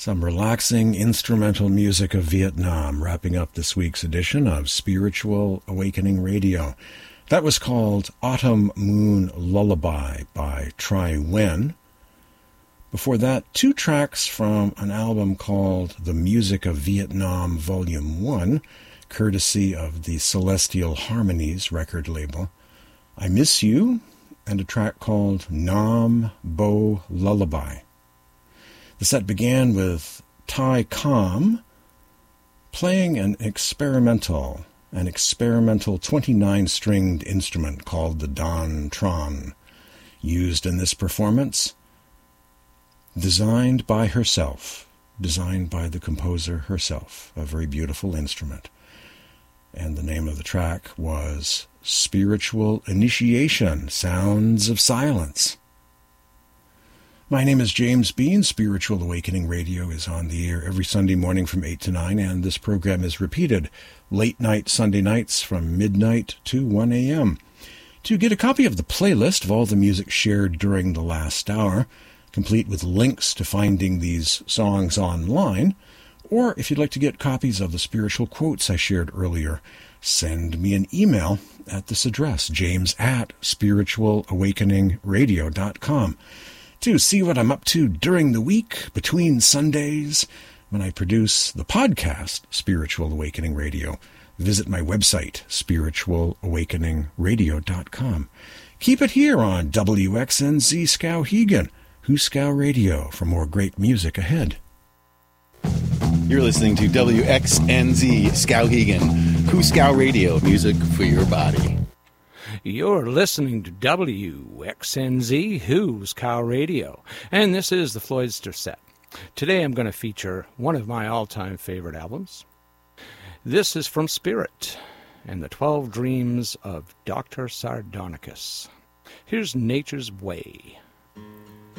Some relaxing instrumental music of Vietnam, wrapping up this week's edition of Spiritual Awakening Radio. That was called Autumn Moon Lullaby by Tri Nguyen. Before that, two tracks from an album called The Music of Vietnam Volume 1, courtesy of the Celestial Harmonies record label. I Miss You, and a track called Nam Bo Lullaby. The set began with Tai Kam playing an experimental 29-stringed instrument called the Dan Tran, used in this performance, designed by herself, designed by the composer herself, a very beautiful instrument. And the name of the track was Spiritual Initiation, Sounds of Silence. My name is James Bean. Spiritual Awakening Radio is on the air every Sunday morning from 8 to 9, and this program is repeated late night Sunday nights from midnight to 1 a.m. To get a copy of the playlist of all the music shared during the last hour, complete with links to finding these songs online, or if you'd like to get copies of the spiritual quotes I shared earlier, send me an email at this address, james@spiritualawakeningradio.com. To see what I'm up to during the week, between Sundays, when I produce the podcast, Spiritual Awakening Radio, visit my website, spiritualawakeningradio.com. Keep it here on WXNZ Skowhegan, Huskow Radio, for more great music ahead. You're listening to WXNZ Skowhegan, Huskow Radio, music for your body. You're listening to WXNZ Huskow Radio, and this is the Floydster Set. Today I'm going to feature one of my all-time favorite albums. This is from Spirit and the 12 Dreams of Dr. Sardonicus. Here's Nature's Way.